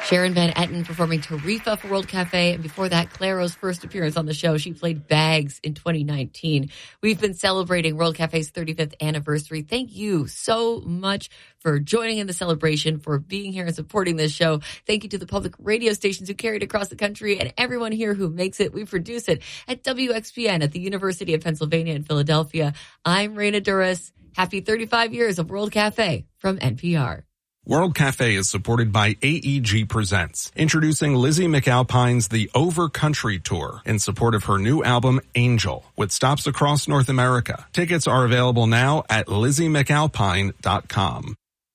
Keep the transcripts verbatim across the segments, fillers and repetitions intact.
Sharon Van Etten performing Tarifa for World Cafe. And before that, Clairo's first appearance on the show. She played Bags in twenty nineteen. We've been celebrating World Cafe's thirty-fifth anniversary. Thank you so much for joining in the celebration, for being here and supporting this show. Thank you to the public radio stations who carry it across the country and everyone here who makes it. We produce it at W X P N at the University of Pennsylvania in Philadelphia. I'm Raina Duras. Happy thirty-five years of World Cafe from N P R. World Cafe is supported by A E G Presents, introducing Lizzie McAlpine's The Over Country Tour in support of her new album, Angel, with stops across North America. Tickets are available now at lizzie mcalpine dot com.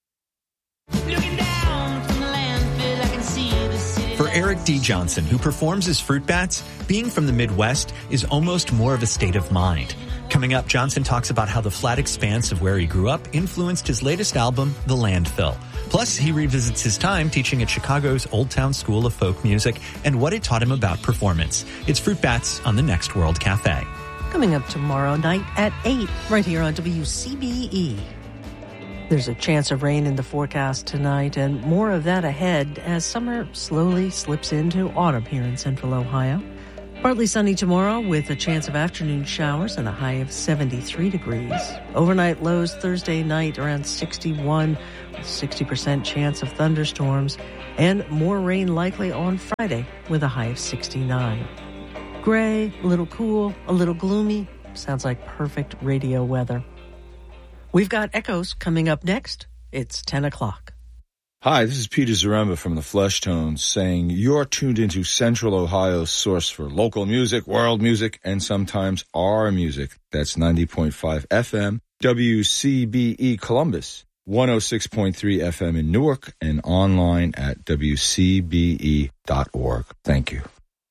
For Eric D. Johnson, who performs as Fruit Bats, being from the Midwest is almost more of a state of mind. Coming up, Johnson talks about how the flat expanse of where he grew up influenced his latest album, The Landfill. Plus, he revisits his time teaching at Chicago's Old Town School of Folk Music and what it taught him about performance. It's Fruit Bats on the next World Cafe. Coming up tomorrow night at eight, right here on W C B E. There's a chance of rain in the forecast tonight, and more of that ahead as summer slowly slips into autumn here in central Ohio. Partly sunny tomorrow with a chance of afternoon showers and a high of seventy-three degrees. Overnight lows Thursday night around sixty-one, with sixty percent chance of thunderstorms, and more rain likely on Friday with a high of sixty-nine. Gray, a little cool, a little gloomy. Sounds like perfect radio weather. We've got Echoes coming up next. It's ten o'clock. Hi, this is Peter Zaremba from the Flesh Tones saying you're tuned into Central Ohio's source for local music, world music, and sometimes our music. That's ninety point five F M, W C B E Columbus, one oh six point three F M in Newark, and online at W C B E dot org. Thank you.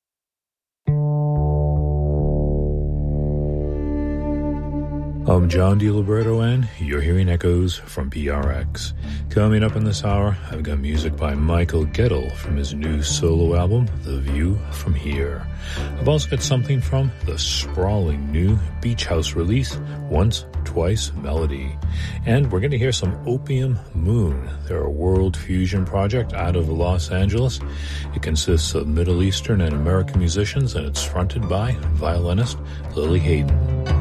I'm John DiLiberto, and you're hearing Echoes from P R X. Coming up in this hour, I've got music by Michael Gettle from his new solo album, The View From Here. I've also got something from the sprawling new Beach House release, Once, Twice Melody. And we're going to hear some Opium Moon. They're a world fusion project out of Los Angeles. It consists of Middle Eastern and American musicians, and it's fronted by violinist Lily Hayden.